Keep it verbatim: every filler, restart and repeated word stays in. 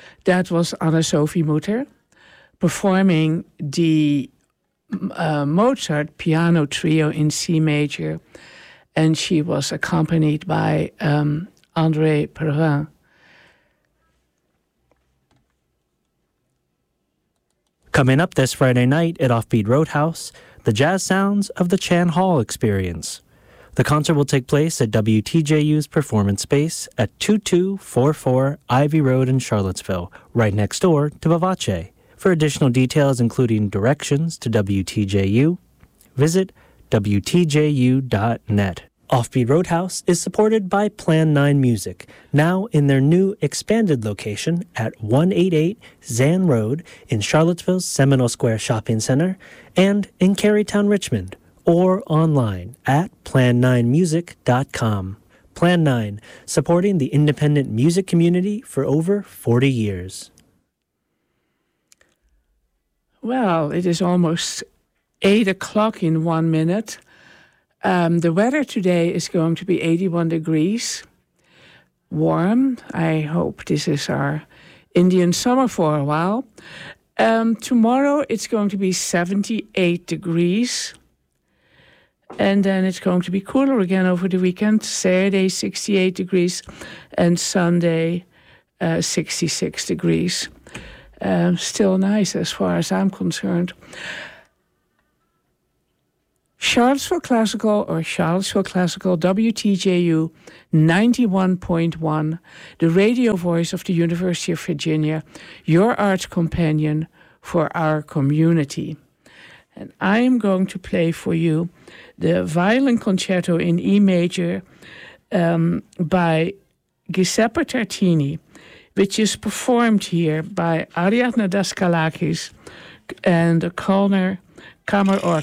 That was Anne-Sophie Mutter performing the uh, Mozart piano trio in C major, and she was accompanied by um, André Perrin. Coming up this Friday night at Offbeat Roadhouse, the jazz sounds of the Chan Hall Experience. The concert will take place at W T J U's Performance Space at twenty-two forty-four Ivy Road in Charlottesville, right next door to Vivace. For additional details, including directions to W T J U, visit W T J U dot net. Offbeat Roadhouse is supported by Plan nine Music, now in their new expanded location at one eighty-eight Zan Road in Charlottesville's Seminole Square Shopping Center and in Carytown, Richmond, or online at plan nine music dot com. Plan nine, supporting the independent music community for over forty years. Well, it is almost eight o'clock in one minute. Um, the weather today is going to be eighty-one degrees, warm. I hope this is our Indian summer for a while. Um, tomorrow it's going to be seventy-eight degrees. And then it's going to be cooler again over the weekend. Saturday, sixty-eight degrees. And Sunday, uh, sixty-six degrees. Um, still nice as far as I'm concerned. Charlottesville Classical or Charlottesville Classical, W T J U ninety-one point one, the radio voice of the University of Virginia, your arts companion for our community. And I am going to play for you the violin concerto in E major um, by Giuseppe Tartini, which is performed here by Ariadne Daskalakis and the Kölner Kammerorchester.